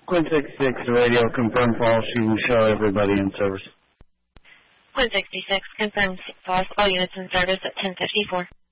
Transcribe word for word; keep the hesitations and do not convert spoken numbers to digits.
Quinn sixty-six radio, confirm for all shooting show, everybody in service. Quinn sixty-six, confirms for all units in service at ten fifty-four.